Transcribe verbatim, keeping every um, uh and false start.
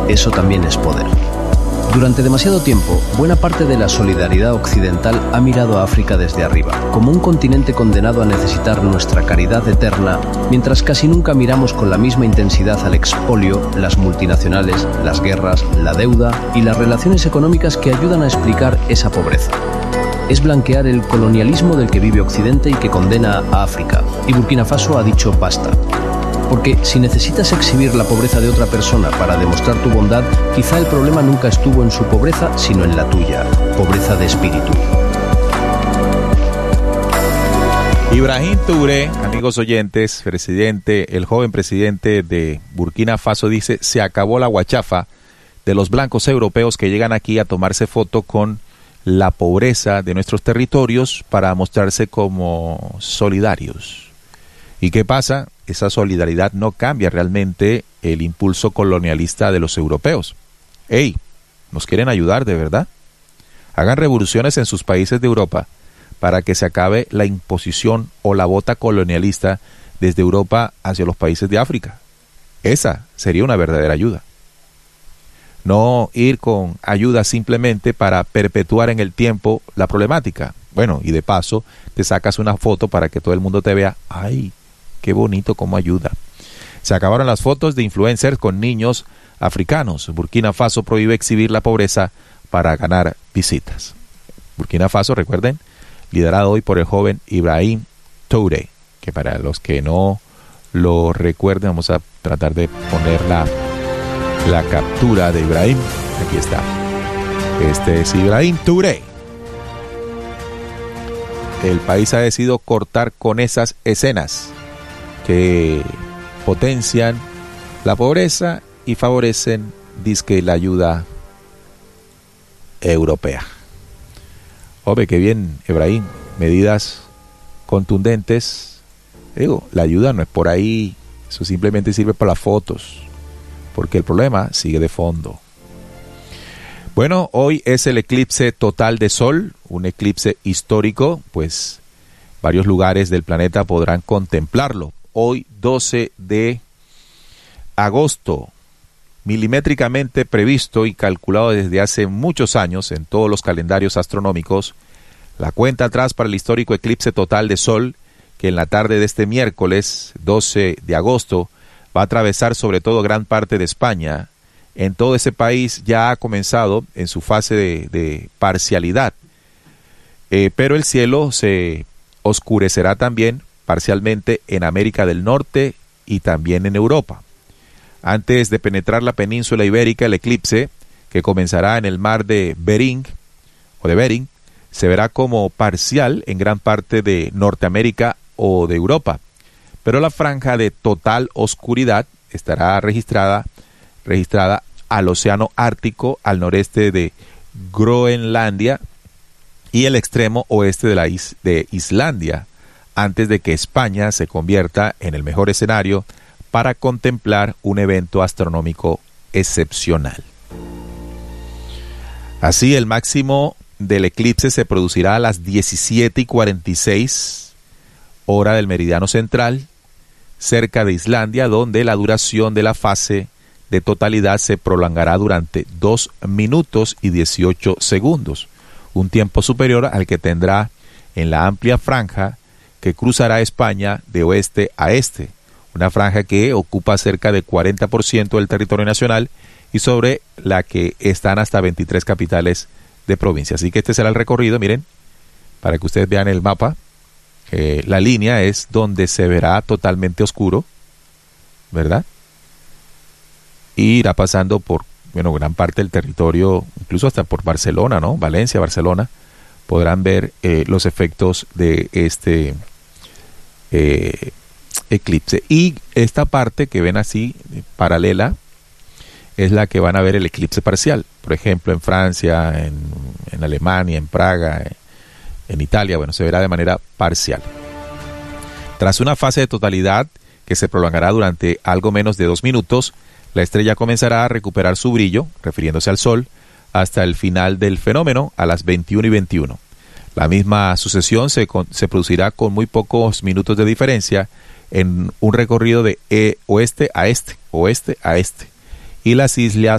eso también es poder. Durante demasiado tiempo, buena parte de la solidaridad occidental ha mirado a África desde arriba, como un continente condenado a necesitar nuestra caridad eterna, mientras casi nunca miramos con la misma intensidad al expolio, las multinacionales, las guerras, la deuda y las relaciones económicas que ayudan a explicar esa pobreza. Es blanquear el colonialismo del que vive Occidente y que condena a África, y Burkina Faso ha dicho basta. Porque si necesitas exhibir la pobreza de otra persona para demostrar tu bondad, quizá el problema nunca estuvo en su pobreza, sino en la tuya, pobreza de espíritu. Ibrahim Touré, amigos oyentes, presidente, el joven presidente de Burkina Faso, dice: se acabó la guachafa de los blancos europeos que llegan aquí a tomarse foto con la pobreza de nuestros territorios para mostrarse como solidarios. ¿Y qué pasa? Esa solidaridad no cambia realmente el impulso colonialista de los europeos. ¡Ey! ¿Nos quieren ayudar de verdad? Hagan revoluciones en sus países de Europa para que se acabe la imposición o la bota colonialista desde Europa hacia los países de África. Esa sería una verdadera ayuda. No ir con ayuda simplemente para perpetuar en el tiempo la problemática. Bueno, y de paso te sacas una foto para que todo el mundo te vea. ¡Ay! Qué bonito cómo ayuda. Se acabaron las fotos de influencers con niños africanos. Burkina Faso prohíbe exhibir la pobreza para ganar visitas. Burkina Faso, recuerden, liderado hoy por el joven Ibrahim Touré, que para los que no lo recuerden, vamos a tratar de poner la, la captura de Ibrahim. Aquí está. Este es Ibrahim Touré. El país ha decidido cortar con esas escenas que potencian la pobreza y favorecen, dizque, la ayuda europea. Hombre, qué bien, Ibrahim. Medidas contundentes. Digo, la ayuda no es por ahí, eso simplemente sirve para las fotos, porque el problema sigue de fondo. Bueno, hoy es el eclipse total de sol, un eclipse histórico, pues varios lugares del planeta podrán contemplarlo. Hoy, doce de agosto, milimétricamente previsto y calculado desde hace muchos años en todos los calendarios astronómicos, la cuenta atrás para el histórico eclipse total de sol, que en la tarde de este miércoles, doce de agosto, va a atravesar sobre todo gran parte de España. En todo ese país ya ha comenzado en su fase de, de parcialidad, eh, pero el cielo se oscurecerá también parcialmente en América del Norte y también en Europa. Antes de penetrar la península ibérica, el eclipse, que comenzará en el mar de Bering, o de Bering, se verá como parcial en gran parte de Norteamérica o de Europa, pero la franja de total oscuridad estará registrada, registrada al Océano Ártico, al noreste de Groenlandia y el extremo oeste de, la is de Islandia, antes de que España se convierta en el mejor escenario para contemplar un evento astronómico excepcional. Así, el máximo del eclipse se producirá a las diecisiete y cuarenta y seis hora del meridiano central, cerca de Islandia, donde la duración de la fase de totalidad se prolongará durante dos minutos y dieciocho segundos, un tiempo superior al que tendrá en la amplia franja que cruzará España de oeste a este, una franja que ocupa cerca de cuarenta por ciento del territorio nacional y sobre la que están hasta veintitrés capitales de provincia. Así que este será el recorrido, miren, para que ustedes vean el mapa. Eh, la línea es donde se verá totalmente oscuro, ¿verdad? Y irá pasando por, bueno, gran parte del territorio, incluso hasta por Barcelona, ¿no? Valencia, Barcelona, podrán ver eh, los efectos de este eh, eclipse. Y esta parte que ven así, eh, paralela, es la que van a ver el eclipse parcial. Por ejemplo, en Francia, en, en Alemania, en Praga, en, en Italia, bueno, se verá de manera parcial. Tras una fase de totalidad que se prolongará durante algo menos de dos minutos, la estrella comenzará a recuperar su brillo, refiriéndose al Sol, hasta el final del fenómeno a las veintiuna y veintiuno. La misma sucesión se, con, se producirá con muy pocos minutos de diferencia en un recorrido de e, oeste a este, oeste a este, y las islas